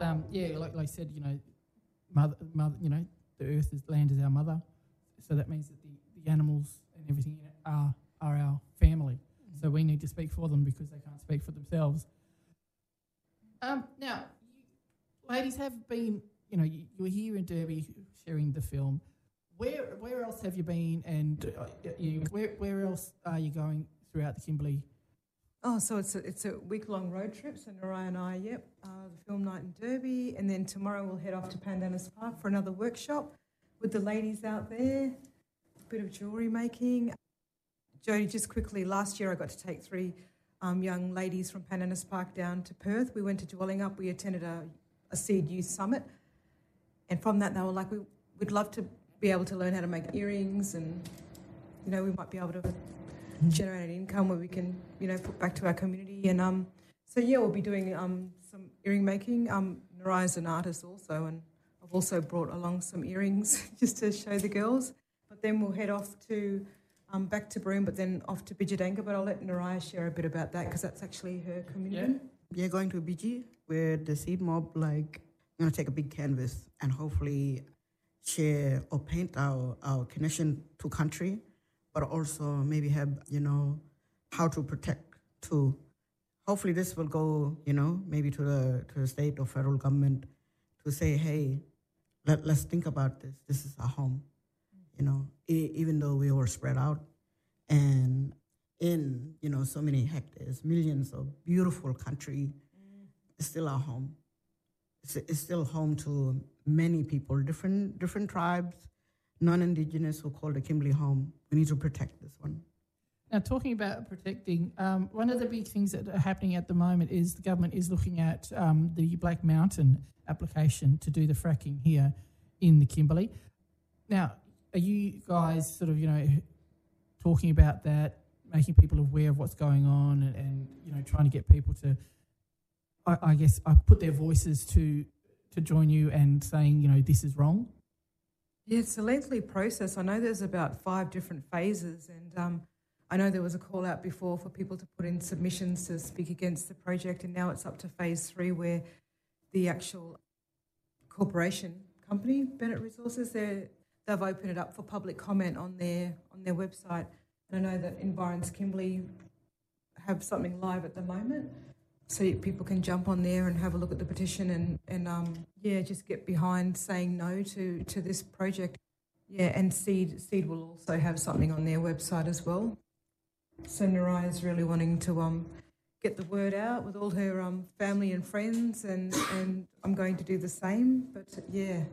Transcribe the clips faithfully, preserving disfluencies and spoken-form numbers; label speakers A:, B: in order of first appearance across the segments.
A: um, yeah, like, like I said, you know, mother, mother, you know, the earth is land is our mother, so that means that the, the animals and everything in it are are our family. Mm-hmm. So we need to speak for them because they can't speak for themselves. Um, now, you, ladies have been, you know, you, you were here in Derby sharing the film. Where where else have you been, and uh, you, where where else are you going throughout the Kimberley?
B: Oh, so it's a, it's a week-long road trip, so Naraya and I, yep, uh, the film night in Derby, and then tomorrow we'll head off to Pandanus Park for another workshop with the ladies out there, a bit of jewellery making. Jodie, just quickly, last year I got to take three um, young ladies from Pandanus Park down to Perth. We went to Dwellingup, we attended a, a Seed Youth Summit, and from that they were like, we, we'd love to be able to learn how to make earrings, and, you know, we might be able to generate an income where we can, you know, put back to our community. And um, so, yeah, we'll be doing um, some earring making. Um, Naraya's an artist also, and I've also brought along some earrings just to show the girls. But then we'll head off to, um, back to Broome, but then off to Bijadanga. But I'll let Naraya share a bit about that because that's actually her community.
C: Yeah, yeah going to Biji, where the Seed Mob, like, going to take a big canvas and hopefully share or paint our, our connection to country, but also maybe have, you know, how to protect too. Hopefully this will go, you know, maybe to the to the state or federal government to say, hey, let, let's think about this. This is our home, you know, e- even though we were spread out and in, you know, so many hectares, millions of beautiful country, mm. it's still our home. It's, it's still home to many people, different different tribes, non-Indigenous who call the Kimberley home. We need to protect this one.
A: Now, talking about protecting, um, one of the big things that are happening at the moment is the government is looking at um, the Black Mountain application to do the fracking here in the Kimberley. Now, are you guys sort of, you know, talking about that, making people aware of what's going on and, and you know, trying to get people to, I, I guess, I put their voices to to join you and saying, you know, this is wrong?
B: Yeah, it's a lengthy process. I know there's about five different phases, and um, I know there was a call out before for people to put in submissions to speak against the project, and now it's up to phase three where the actual corporation company, Bennett Resources, they've opened it up for public comment on their on their website. And I know that Environs Kimberley have something live at the moment, so people can jump on there and have a look at the petition and, and um, yeah, just get behind saying no to, to this project. Yeah, and Seed Seed will also have something on their website as well. So Naraya is really wanting to um, get the word out with all her um, family and friends, and, and I'm going to do the same. But, yeah,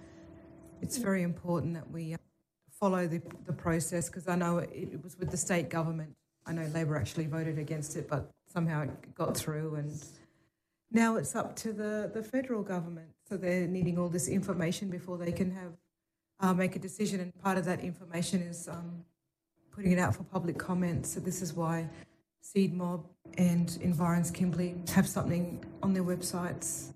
B: it's very important that we uh, follow the, the process, because I know it, it was with the state government. I know Labor actually voted against it, but somehow it got through, and now it's up to the, the federal government. So they're needing all this information before they can have uh, make a decision, and part of that information is um, putting it out for public comment. So this is why Seed Mob and Environs Kimberley have something on their websites,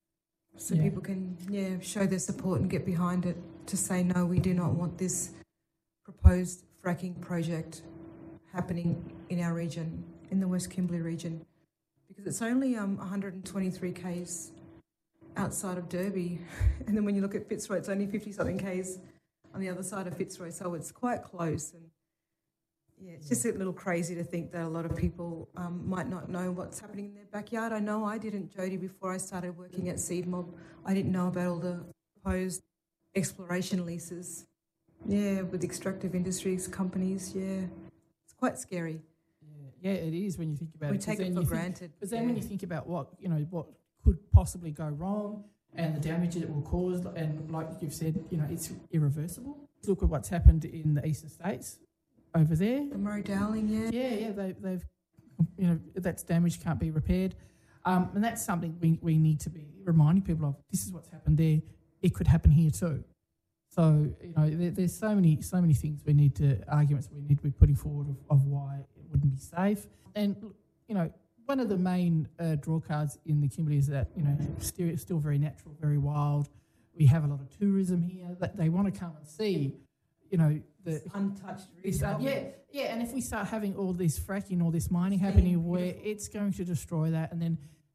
B: so yeah. people can yeah show their support and get behind it to say, no, we do not want this proposed fracking project happening in our region, in the West Kimberley region, because it's only um, one hundred twenty-three kays outside of Derby, and then when you look at Fitzroy, it's only fifty-something kays on the other side of Fitzroy, so it's quite close. And yeah, it's just a little crazy to think that a lot of people um, might not know what's happening in their backyard. I know I didn't, Jodie, before I started working at Seed Mob. I didn't know about all the proposed exploration leases, yeah, with extractive industries companies, yeah. Quite scary.
A: Yeah, yeah, it is when you think about
B: we
A: it.
B: We take it for granted.
A: Because then
B: yeah.
A: when you think about what, you know, what could possibly go wrong and the damage it will cause, and like you've said, you know, it's irreversible. Look at what's happened in the eastern states over there.
B: The Murray-Darling, yeah.
A: Yeah, yeah, they, they've, you know, that's damage can't be repaired. Um, and that's something we, we need to be reminding people of. This is what's happened there. It could happen here too. So, you know, there, there's so many so many things we need to, arguments we need to be putting forward of, of why it wouldn't be safe. And, you know, one of the main uh, draw cards in the Kimberley is that, you know, still, still very natural, very wild. We have a lot of tourism here that they want to come and see, you know, the
B: it's untouched
A: this, uh, yeah, yeah. And if we start having all this fracking, all this mining happening, where it's going to destroy that, and then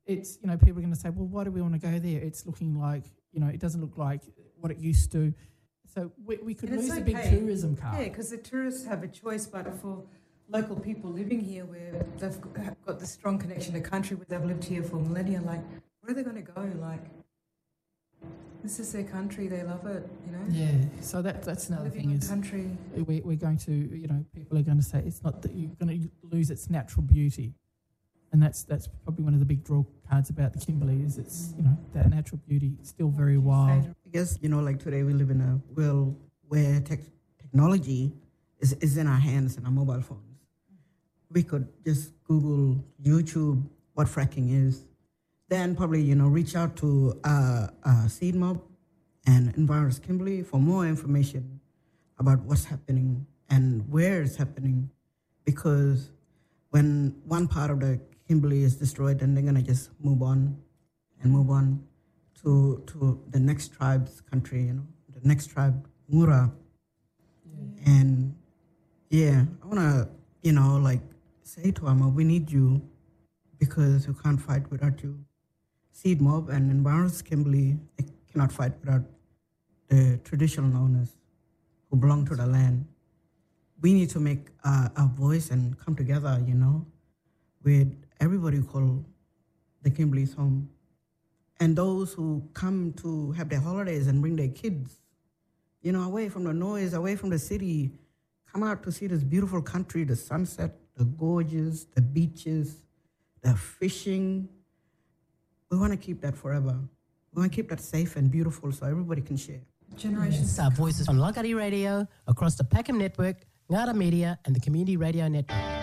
A: it's, you know, people are going to say, well, why do we want to go there? It's looking like, you know, it doesn't look like what it used to. So we, we could
B: And it's
A: lose the
B: okay.
A: big tourism card.
B: Yeah, because the tourists have a choice, but for local people living here where they've got the strong connection to country, where they've lived here for millennia, like, where are they going to go? Like, this is their country, they love it, you know?
A: Yeah, so that that's another
B: Living
A: thing
B: in
A: is
B: country.
A: we, we're going to, you know, people are going to say it's not that you're going to lose its natural beauty. And that's that's probably one of the big draw cards about the Kimberley is it's, you know, that natural beauty is still very wild.
C: I guess, you know, like today we live in a world where tech technology is, is in our hands and our mobile phones. We could just Google, YouTube, what fracking is. Then probably, you know, reach out to uh, uh, Seedmob and Envirus Kimberley for more information about what's happening and where it's happening. Because when one part of the Kimberley is destroyed, then they're going to just move on and move on to to the next tribe's country, you know, the next tribe, Mura. Yeah. And, yeah, I want to, you know, like, say to Amma, we need you because we can't fight without you. Seedmob and Envirus Kimberley, they cannot fight without the traditional owners who belong to the land. We need to make uh, our voice and come together, you know, with everybody who call the Kimberley's home. And those who come to have their holidays and bring their kids, you know, away from the noise, away from the city, come out to see this beautiful country, the sunset, the gorges, the beaches, the fishing. We want to keep that forever. We want to keep that safe and beautiful so everybody can share.
B: Generations.
D: It's our voices on Langkawi Radio, across the Peckham Network, Ngara Media, and the Community Radio Network.